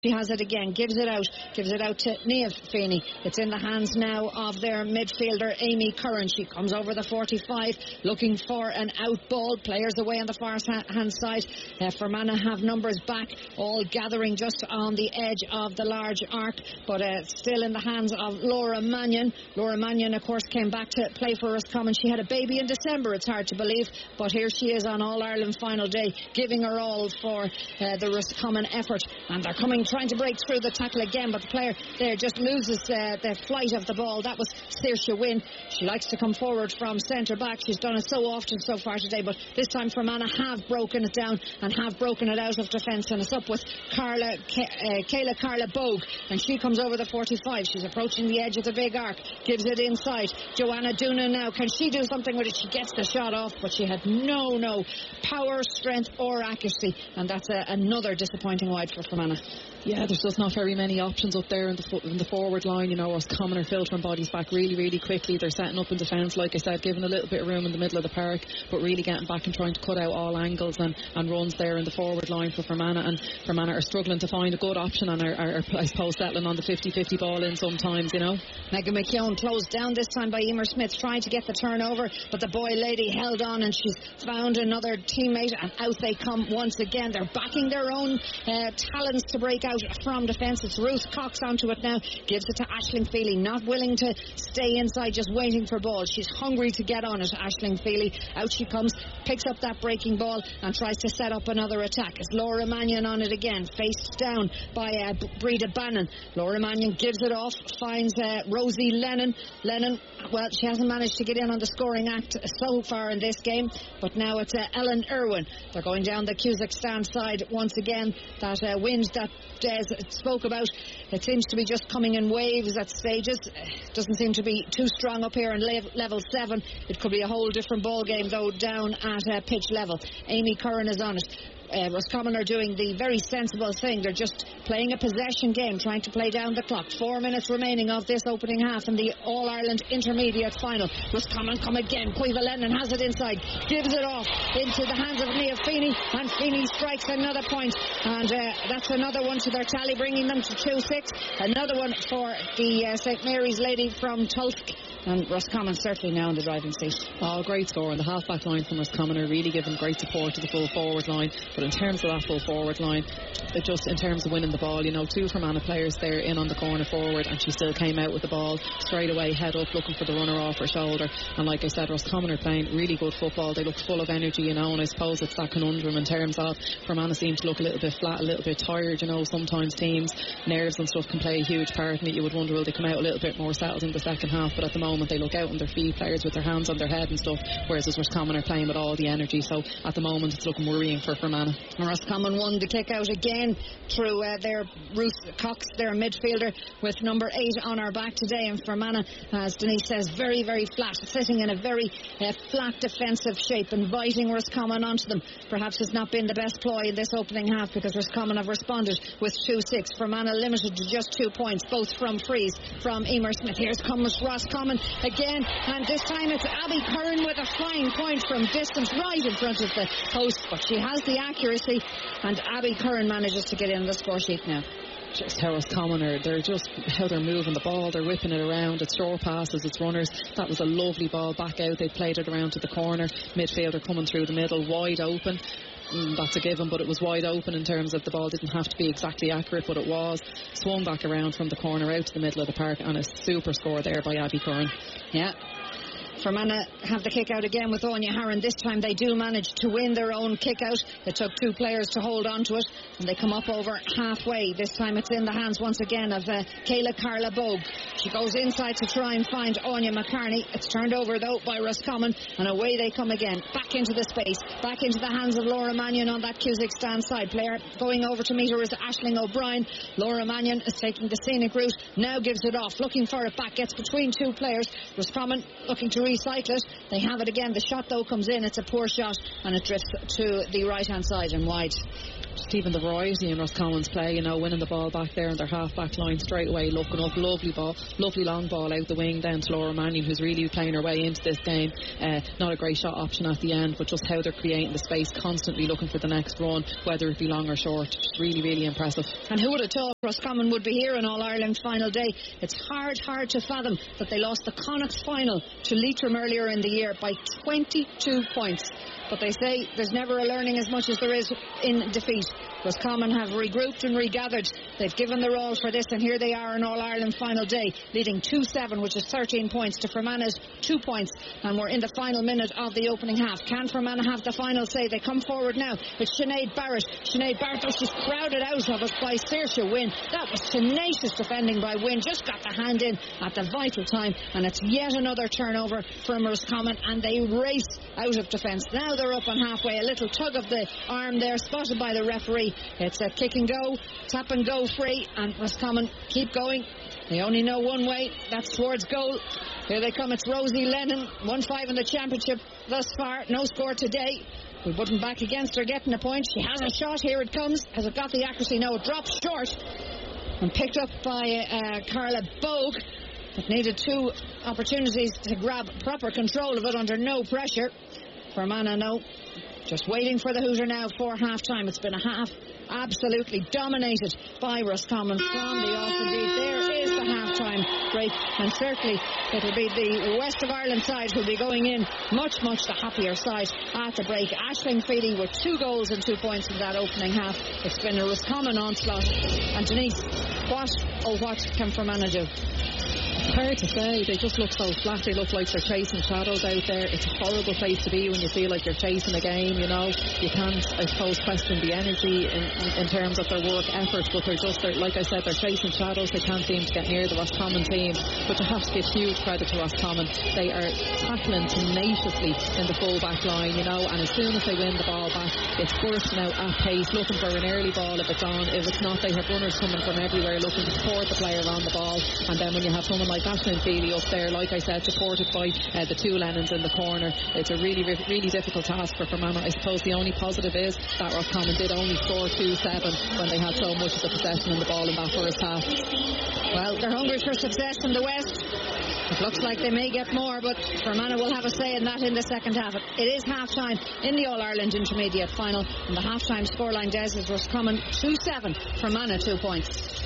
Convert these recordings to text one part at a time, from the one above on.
She has it again, gives it out to Niamh Feeney. It's in the hands now of their midfielder Amy Curran. She comes over the 45 looking for an out ball. Players away on the far hand side. Fermanagh have numbers back, all gathering just on the edge of the large arc, but still in the hands of Laura Mannion. Laura Mannion, of course, came back to play for Roscommon. She had a baby in December, it's hard to believe, but here she is on All-Ireland final day, giving her all for the Roscommon effort. And they're trying to break through the tackle again, but the player there just loses the flight of the ball. That was Saoirse Wynne. She likes to come forward from centre back. She's done it so often so far today, but this time Fermanagh have broken it down and have broken it out of defence, and it's up with Kayla Carla Bogue, and she comes over the 45. She's approaching the edge of the big arc, gives it inside. Joanna Doonan now, can she do something with it? She gets the shot off, but she had no power, strength or accuracy, and that's another disappointing wide for Fermanagh. Yeah, there's just not very many options up there in the forward line. You know, Roscommon are filtering bodies back really quickly. They're setting up in defence, like I said, giving a little bit of room in the middle of the park, but really getting back and trying to cut out all angles and runs there in the forward line for Fermanagh. And Fermanagh are struggling to find a good option and are I suppose settling on the 50-50 ball in sometimes, you know. Megan McKeown closed down this time by Emer Smith, trying to get the turnover, but the boy lady held on and she's found another teammate, and out they come once again. They're backing their own talents to break out from defence. It's Ruth Cox onto it now, gives it to Aisling Feely, not willing to stay inside, just waiting for ball. She's hungry to get on it, Aisling Feely. Out she comes, picks up that breaking ball and tries to set up another attack. It's Laura Mannion on it again, faced down by Breda Bannon. Laura Mannion gives it off, finds Rosie Lennon. Well, she hasn't managed to get in on the scoring act so far in this game, but now it's Ellen Irwin. They're going down the Kazakhstan side once again. That wind that Des spoke about, it seems to be just coming in waves at stages. Doesn't seem to be too strong up here in level 7. It could be a whole different ball game though down at pitch level. Amy Curran is on it. Roscommon are doing the very sensible thing. They're just playing a possession game, trying to play down the clock. 4 minutes remaining of this opening half in the All-Ireland Intermediate Final. Roscommon come again. Caoimhe Lennon has it inside, gives it off into the hands of Niamh Feeney, and Feeney strikes another point, and that's another one to their tally, bringing them to 2-6. Another one for the St Mary's lady from Tulsk. And Roscommon certainly now in the driving seat. Oh, great score. And the half-back line from Roscommon are really giving great support to the full forward line. But in terms of that full forward line, just in terms of winning the ball, you know, 2 Fermanagh players there in on the corner forward, and she still came out with the ball straight away, head up, looking for the runner off her shoulder. And like I said, Roscommon are playing really good football. They look full of energy, you know, and I suppose it's that conundrum in terms of Fermanagh seem to look a little bit flat, a little bit tired, you know. Sometimes teams, nerves and stuff can play a huge part in it. You would wonder, will they come out a little bit more settled in the second half? But at the moment they look out on their feet, players with their hands on their head and stuff, whereas Roscommon are playing with all the energy. So at the moment it's looking worrying for Fermanagh. Roscommon won the kick out again through their Ruth Cox, their midfielder, with number 8 on her back today. And Fermanagh, as Denise says, very flat, sitting in a very flat defensive shape, inviting Roscommon onto them. Perhaps it's not been the best ploy in this opening half, because Roscommon have responded with 2-6. Fermanagh limited to just 2 points, both from frees from Emer Smith. Here comes Roscommon again, and this time it's Abby Curran with a flying point from distance right in front of the post, but she has the accuracy, and Abby Curran manages to get in the score sheet now. Just how Roscommon are, they're just how they're moving the ball, they're whipping it around, it's short passes, it's runners. That was a lovely ball back out, they played it around to the corner, midfielder coming through the middle, wide open. That's a given, but it was wide open in terms of the ball didn't have to be exactly accurate, but it was. Swung back around from the corner out to the middle of the park, and a super score there by Abby Curran. Yeah. Fermanagh have the kick out again with Anya Harron. This time they do manage to win their own kick out. It took 2 players to hold on to it, and they come up over halfway. This time it's in the hands once again of Kayla Carla Bogue. She goes inside to try and find Anya McCartney. It's turned over though by Roscommon, and away they come again, back into the space, back into the hands of Laura Mannion on that Kazakhstan side. Player going over to meet her is Aisling O'Brien. Laura Mannion is taking the scenic route, now gives it off, looking for it back, gets between 2 players. Roscommon looking to recycle it. They have it again. The shot though comes in. It's a poor shot, and it drifts to the right hand side and wide. just even the variety in Roscommon's play, winning the ball back there in their half-back line straight away, looking up, lovely long ball out the wing down to Laura Mannion, who's really playing her way into this game. Not a great shot option at the end, but just how they're creating the space, constantly looking for the next run, whether it be long or short. Just really, really impressive. And who would have thought Roscommon would be here on All-Ireland final day? It's hard to fathom that they lost the Connacht final to Leitrim earlier in the year by 22 points. But they say there's never a learning as much as there is in defeat. Roscommon have regrouped and regathered. They've given their all for this, and here they are on All-Ireland final day, leading 2-7, which is 13 points to Fermanagh's 2 points. And we're in the final minute of the opening half. Can Fermanagh have the final say? They come forward now with Sinead Barrett. Sinead Barrett, though, she's crowded out of it by Saoirse Wynne. That was tenacious defending by Wynne. Just got the hand in at the vital time, and it's yet another turnover from Roscommon, and they race out of defence. Now they're up on halfway. A little tug of the arm there, spotted by the referee. It's a kick and go, tap and go free, and Roscommon keep going. They only know one way, that's towards goal. Here they come, it's Rosie Lennon, 1-5 in the championship thus far. No score today. We wouldn't back against her getting a point. She has a shot, here it comes. Has it got the accuracy? No, it drops short and picked up by Carla Bogue. It needed 2 opportunities to grab proper control of it under no pressure. Fermanagh, no. Just waiting for the hooter now for half-time. It's been a half absolutely dominated by Roscommon from the off. Indeed, there is the half-time break, and certainly it'll be the West of Ireland side who'll be going in much the happier side at the break. Aisling Feely with 2 goals and 2 points in that opening half. It's been a Roscommon onslaught. And Denise, what can Fermanagh do? Hard to say. They just look so flat. They look like they're chasing shadows out there. It's a horrible place to be when you feel like you're chasing a game. You can't, I suppose, question the energy in terms of their work effort, but they're like I said, they're chasing shadows. They can't seem to get near the Roscommon team, but you have to give huge credit to Roscommon. They are tackling tenaciously in the full back line, and as soon as they win the ball back, it's bursting out at pace, looking for an early ball if it's on. If it's not, they have runners coming from everywhere looking to support the player on the ball. And then when you have someone like Aisling Feely up there, like I said, supported by the 2 Lennons in the corner, it's a really difficult task for Fermanagh. I suppose the only positive is that Roscommon did only score 2-7 when they had so much of the possession in the ball in that first half. Well, they're hungry for success in the West. It looks like they may get more, but Fermanagh will have a say in that in the second half. It is half-time in the All-Ireland Intermediate Final, and the half-time scoreline is Roscommon 2-7, Fermanagh 2 points.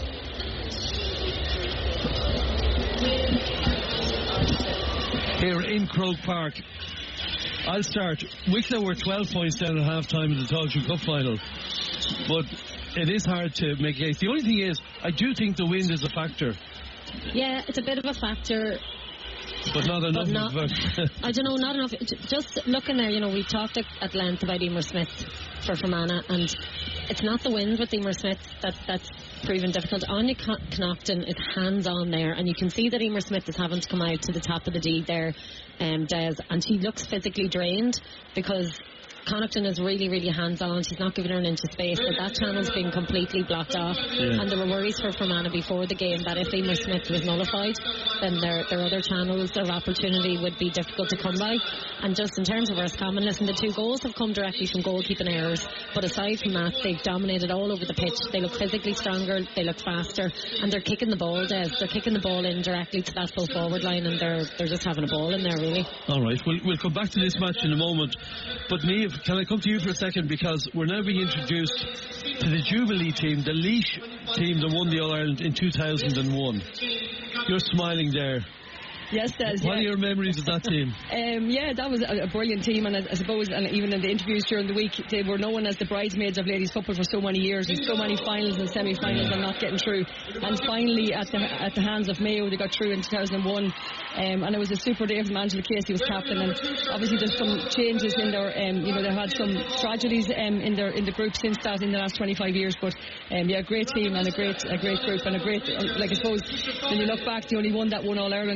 Here in Croke Park, I'll start. Wicklow were 12 points down at half-time in the Tailteann Cup final, but it is hard to make a case. The only thing is, I do think the wind is a factor. Yeah, it's a bit of a factor. But not enough. I don't know, not enough. Just looking there, we talked at length about Emer Smith for Fermanagh, and it's not the wind with Emer Smith that's proven difficult. Anya Connaughton is hands-on there, and you can see that Emer Smith is having to come out to the top of the D there, Des, and she looks physically drained because Connaughton is really hands-on. She's not giving her an inch of space, but that channel's been completely blocked off. And there were worries for Fermanagh before the game that if Emer Smith was nullified, then their other channels, their opportunity would be difficult to come by. And just in terms of Roscommon, listen, the 2 goals have come directly from goalkeeping errors, but aside from that, they've dominated all over the pitch. They look physically stronger, they look faster, and they're kicking the ball, Des. They're kicking the ball in directly to that full forward line, and they're just having a ball in there, really. Alright, we'll come back to this match in a moment, but Niamh, can I come to you for a second, because we're now being introduced to the Jubilee team, the Laois team that won the All-Ireland in 2001. You're smiling there. Yes, Des. What are your memories of that team? That was a brilliant team, and I suppose, and even in the interviews during the week, they were known as the bridesmaids of ladies football for so many years, with so many finals and semi-finals and not getting through. And finally, at the hands of Mayo, they got through in 2001, and it was a super day for Angela Casey was captain. And obviously, there's some changes in their, they had some tragedies in the group since that in the last 25 years. But great team and a great group and a great, I suppose when you look back, they only won that one All Ireland.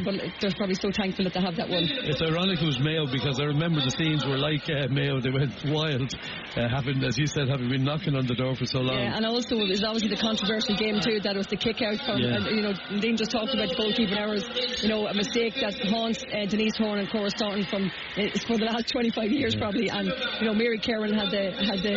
but they're probably so thankful that they have that one. It's ironic it was Mayo, because I remember the scenes were like Mayo. They went wild, having, as you said, having been knocking on the door for so long. Yeah, and also it was obviously the controversial game too. That was the kick out from, Dean just talked about the goalkeeping errors. A mistake that haunts Denise Horn and Cora Staunton for the last 25 years probably. And Mary Kerrin had the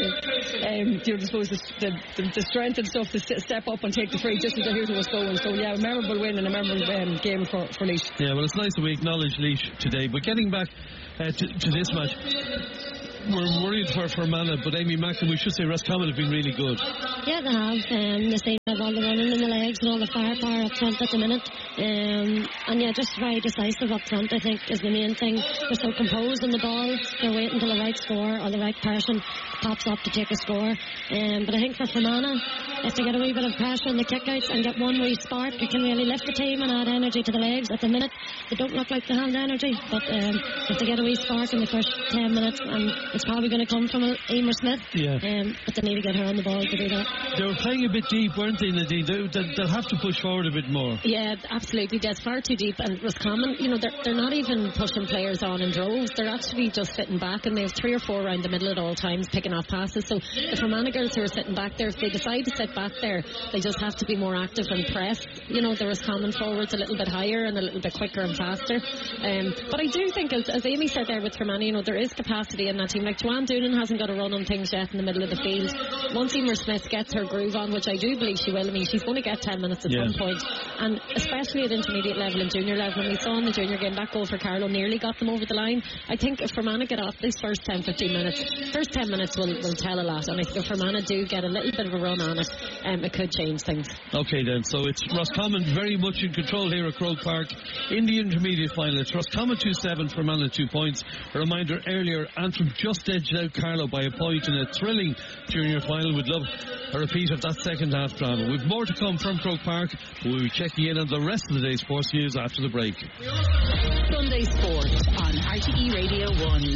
strength and stuff to step up and take the free just as the hooter was going. So yeah, a memorable win and a memorable game for Laois. Yeah, well, it's nice that we acknowledge Laois today. But getting back to this match, we're worried for Fermanagh, but Amy Macklin, we should say Roscommon have been really good. Yeah, they have. They seem to have all the running in the legs and all the firepower up front at the minute. And yeah, just very decisive up front, I think, is the main thing. They're so composed on the ball. They're waiting until the right score or the right person pops up to take a score. But I think for Fermanagh, if they get a wee bit of pressure on the kickouts and get one wee spark, it can really lift the team and add energy to the legs. At the minute, they don't look like they have the energy, but if they get a wee spark in the first 10 minutes, and it's probably going to come from Emer Smith, but they need to get her on the ball to do that. They were playing a bit deep, weren't they, Nadine? They'll have to push forward a bit more. Yeah, absolutely. That's far too deep. And Roscommon, they're not even pushing players on in droves. They're actually just sitting back, and they have 3 or 4 around the middle at all times picking off passes. So the Fermanagh girls who are sitting back there, if they decide to sit back there, they just have to be more active and press the Roscommon forwards a little bit higher and a little bit quicker and faster. But I do think, as Amy said there with Fermanagh, there is capacity in that team. Like Joanne Doonan hasn't got a run on things yet in the middle of the field. Once Emer Smith gets her groove on, which I do believe she will, I mean, she's going to get 10 minutes at some point, and especially at intermediate level and junior level. And we saw in the junior game that goal for Carlow nearly got them over the line. I think if Fermanagh get off these first 10-15 minutes, first 10 minutes will tell a lot, and if Fermanagh do get a little bit of a run on it, it could change things. Okay then, so it's Roscommon very much in control here at Croke Park in the intermediate final. It's Roscommon 2-7, Fermanagh 2 points. A reminder earlier, Antrim just edged out Carlow by a point in a thrilling junior final. We'd love a repeat of that second half drama. We've more to come from Croke Park. We'll be checking in on the rest of the day's sports news after the break. Sunday Sports on RTE Radio 1.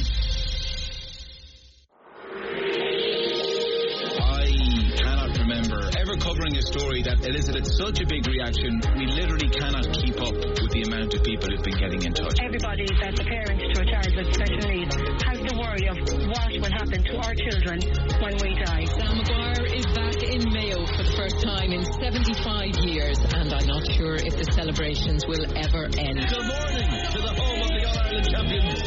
Ever covering a story that elicited such a big reaction. We literally cannot keep up with the amount of people who've been getting in touch. Everybody that's a parent to a child with special needs has the worry of what will happen to our children when we die. Sam Maguire is back in Mayo for the first time in 75 years, and I'm not sure if the celebrations will ever end. Good morning to the home of the All-Ireland champions.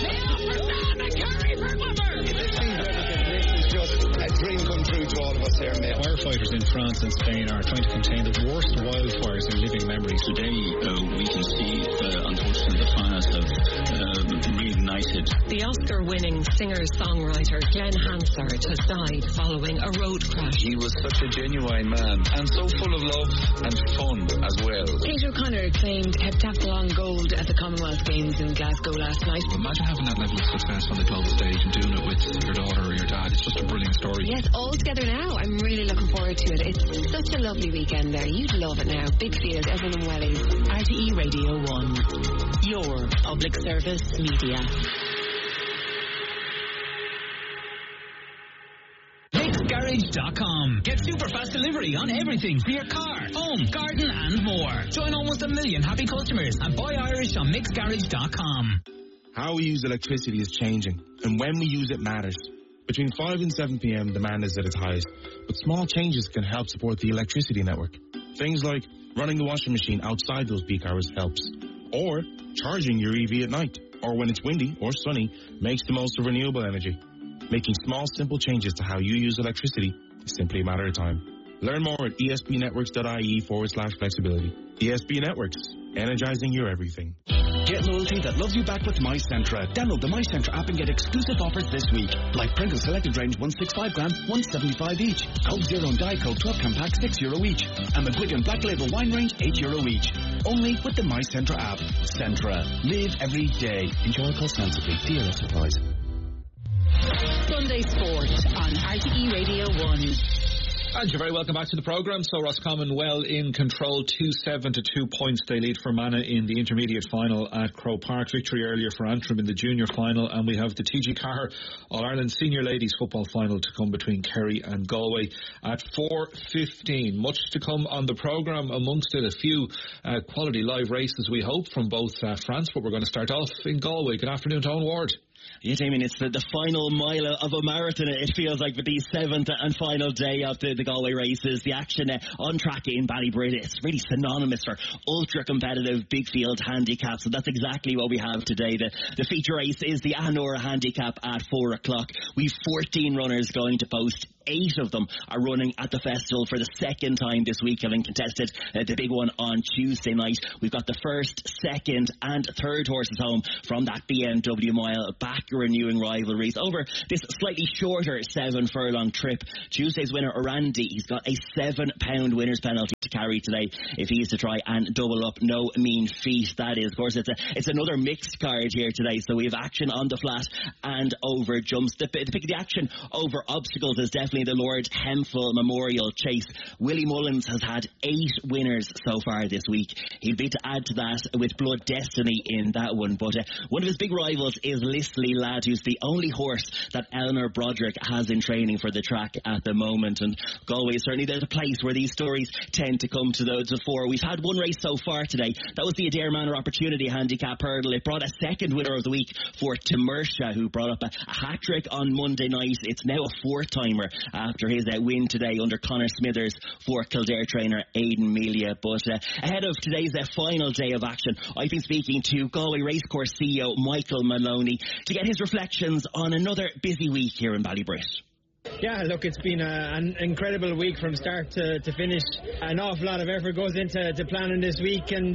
A dream come true to all of us here in Mayo. Firefighters in France and Spain are trying to contain the worst wildfires in living memory. Today we can see, unfortunately, the fires have reignited. The Oscar-winning singer-songwriter Glenn Hansard has died following a road crash. He was such a genuine man and so full of love and fun as well. Kate O'Connor claimed heptathlon gold at the Commonwealth Games in Glasgow last night. Imagine having that level of success on the global stage and doing it with your daughter or your dad. It's just a brilliant story. Yes, all together now. I'm really looking forward to it. It's such a lovely weekend there. You'd love it now. Big field, everyone in Wellies. RTE Radio 1. Your public service media. MixGarage.com. Get super fast delivery on everything for your car, home, garden and more. Join almost 1 million happy customers and buy Irish on MixGarage.com. How we use electricity is changing, and when we use it matters. Between 5 and 7 p.m. demand is at its highest, but small changes can help support the electricity network. Things like running the washing machine outside those peak hours helps, or charging your EV at night, or when it's windy or sunny, makes the most of renewable energy. Making small, simple changes to how you use electricity is simply a matter of time. Learn more at espnetworks.ie/flexibility. ESB Networks, energizing your everything. Get loyalty that loves you back with MyCentra. Download the MyCentra app and get exclusive offers this week. Like Pringles Selected Range 165 gram, 175 each. Coke Zero and Diet Coke 12 can pack, €6 each. And McGuigan Black Label Wine Range, €8 each. Only with the MyCentra app. Centra. Live every day. Enjoy responsibly. Dear supplies. Sunday Sport on RTE Radio 1. And you're very welcome back to the programme. So Roscommon well in control, 2-7 to 2 points they lead for Fermanagh in the intermediate final at Croke Park. Victory earlier for Antrim in the junior final, and we have the TG Carr All-Ireland Senior Ladies Football Final to come between Kerry and Galway at 4:15. Much to come on the programme, amongst it a few quality live races we hope from both France, but we're going to start off in Galway. Good afternoon to Owen Ward. Yeah, Damien, it's the final mile of a marathon, it feels like, with the 7th and final day of the Galway races. The action on track in Ballybrid, it's really synonymous for ultra-competitive big field handicaps, so that's exactly what we have today. The feature race is the Ahanora Handicap at 4 o'clock. We've 14 runners going to post. 8 of them are running at the festival for the second time this week, having contested the big one on Tuesday night. We've got the first, second and third horses home from that BMW mile, back renewing rivalries over this slightly shorter 7 furlong trip. Tuesday's winner, Orandi, he's got a £7 winner's penalty to carry today if he is to try and double up. No mean feat that is. Of course, it's another mixed card here today, so we have action on the flat and over jumps. The pick of the action over obstacles is definitely the Lord Hemphill Memorial Chase. Willie Mullins has had 8 winners so far this week. He'll be to add to that with Blood Destiny in that one, but one of his big rivals is Lisley Lad, who's the only horse that Eleanor Broderick has in training for the track at the moment, and Galway is certainly the place where these stories tend to come to the fore. We've had one race so far today. That was the Adair Manor Opportunity Handicap Hurdle. It brought a second winner of the week for Timersha, who brought up a hat-trick on Monday night. It's now a 4th-timer after his win today under Conor Smithers for Kildare trainer Aidan Melia. But ahead of today's final day of action, I've been speaking to Galway Racecourse CEO Michael Maloney to get his reflections on another busy week here in Ballybrit. Yeah, look, it's been an incredible week from start to finish. An awful lot of effort goes into planning this week, and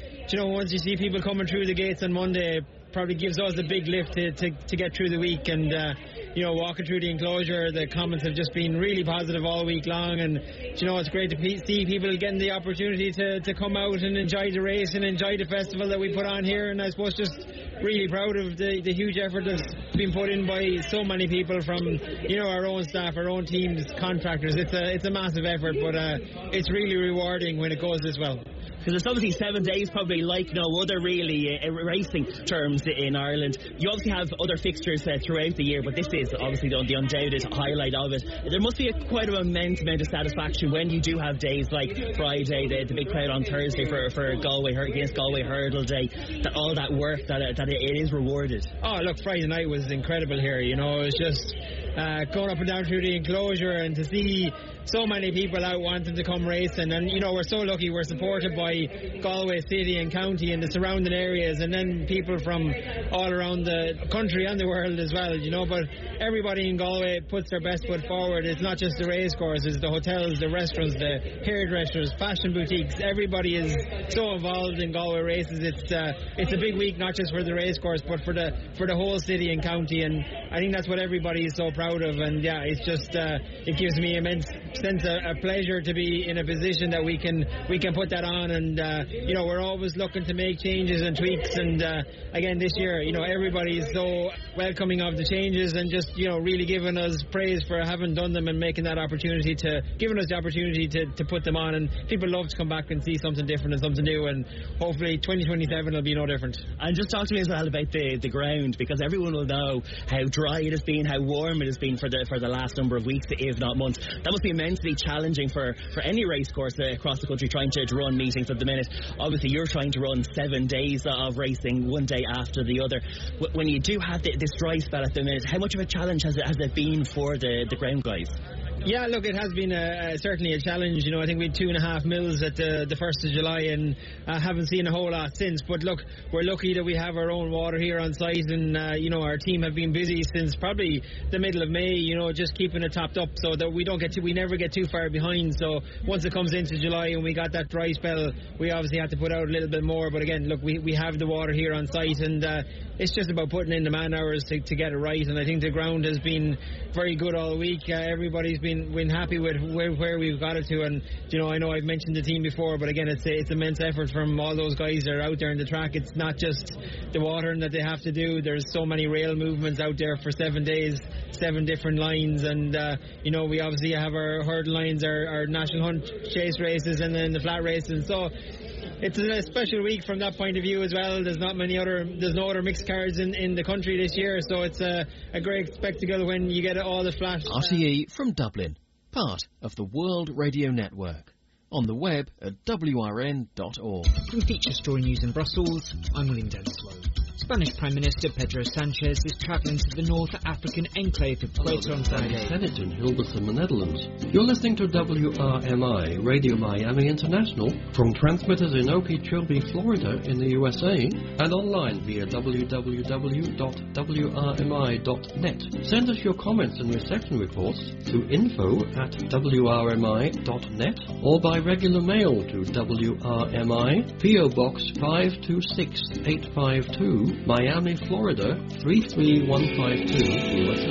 once you see people coming through the gates on Monday, probably gives us a big lift to get through the week. And walking through the enclosure, the comments have just been really positive all week long, and it's great to see people getting the opportunity to come out and enjoy the race and enjoy the festival that we put on here. And I suppose just really proud of the huge effort that's been put in by so many people, from our own staff, our own teams, contractors. It's a massive effort, but it's really rewarding when it goes this well. Because it's obviously 7 days, probably like no other really racing terms in Ireland. You obviously have other fixtures throughout the year, but this is obviously the undoubted highlight of it. There must be quite an immense amount of satisfaction when you do have days like Friday, the big crowd on Thursday for Galway against Galway Hurdle Day, that all that work, that it is rewarded. Oh, look, Friday night was incredible here. It was just going up and down through the enclosure, and to see so many people out wanting to come racing. And we're so lucky, we're supported by Galway City and County and the surrounding areas, and then people from all around the country and the world as well, but everybody in Galway puts their best foot forward. It's not just the race courses, the hotels, the restaurants, the hairdressers, fashion boutiques. Everybody is so involved in Galway races. It's a big week, not just for the race course, but for the whole city and county, and I think that's what everybody is so proud of. And yeah, it's just it gives me immense sense of pleasure to be in a position that we can put that on. And we're always looking to make changes and tweaks, and again this year everybody is so welcoming of the changes, and just really giving us praise for having done them and making that opportunity giving us the opportunity to put them on. And people love to come back and see something different and something new, and hopefully 2027 will be no different. And just talk to me as well about the ground, because everyone will know how dry it has been, how warm it has been for the last number of weeks, if not months. That must be immensely challenging for any race course across the country trying to run meetings at the minute. Obviously you're trying to run 7 days of racing, one day after the other. When you do have this dry spell at the minute, how much of a challenge has it been for the ground guys? Yeah, look, it has been certainly a challenge. I think we had 2.5 mils at the 1st of July, and haven't seen a whole lot since. But look, we're lucky that we have our own water here on site, and our team have been busy since probably the middle of May. Just keeping it topped up so that we never get too far behind. So once it comes into July and we got that dry spell, we obviously have to put out a little bit more. But again, look, we have the water here on site, and it's just about putting in the man hours to get it right. And I think the ground has been very good all week. Everybody's been been happy with where we've got it to. And I know I've mentioned the team before, but again, it's immense effort from all those guys that are out there in the track. It's not just the watering that they have to do. There's so many rail movements out there for 7 days, 7 different lines, and we obviously have our hurdle lines, our national hunt chase races, and then the flat races. So it's a special week from that point of view as well. There's no other mixed cards in the country this year, so it's a great spectacle when you get all the flash. RTE from Dublin, part of the World Radio Network. On the web at wrn.org. From Feature Story News in Brussels, I'm William Denslow. Spanish Prime Minister Pedro Sanchez is travelling to the North African enclave of Ceuta on Friday. Senate in Hilversum, the Netherlands. You're listening to WRMI, Radio Miami International, from transmitters in Okeechobee, Florida in the USA, and online via www.wrmi.net. Send us your comments and reception reports to info@wrmi.net or by regular mail to WRMI, P.O. Box 526852, Miami, Florida 33152, USA.